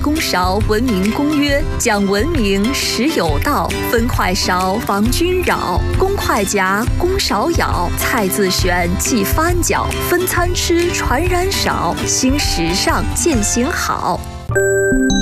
公勺文明公约，讲文明实有道，分快勺防君扰，公筷夹，公勺舀，菜自选忌翻搅，分餐吃传染少，新时尚践行好。